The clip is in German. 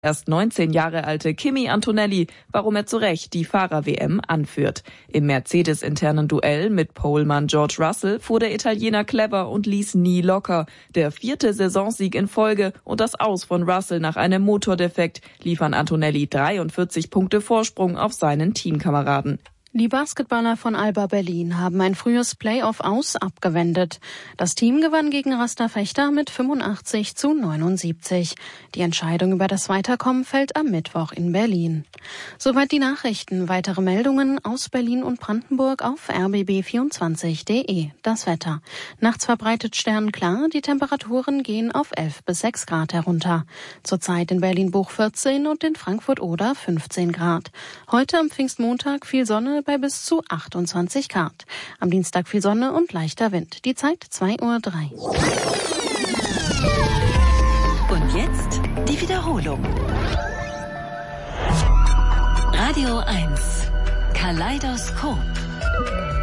Erst 19 Jahre alte Kimi Antonelli, warum er zu Recht die Fahrer-WM anführt. Im Mercedes-internen Duell mit Polemann George Russell fuhr der Italiener clever und ließ nie locker. Der 4. Saisonsieg in Folge und das Aus von Russell nach einem Motordefekt liefern Antonelli 43 Punkte Vorsprung auf seinen Teamkameraden. Die Basketballer von Alba Berlin haben ein frühes Playoff-Aus abgewendet. Das Team gewann gegen Rasta Fechter mit 85-79. Die Entscheidung über das Weiterkommen fällt am Mittwoch in Berlin. Soweit die Nachrichten. Weitere Meldungen aus Berlin und Brandenburg auf rbb24.de. Das Wetter. Nachts verbreitet sternklar, die Temperaturen gehen auf 11 bis 6 Grad herunter. Zurzeit in Berlin-Buch 14 und in Frankfurt-Oder 15 Grad. Heute am Pfingstmontag viel Sonne bei bis zu 28 Grad. Am Dienstag viel Sonne und leichter Wind. Die Zeit 2:03 Uhr. Und jetzt die Wiederholung. Radio 1 Kaleidoskop.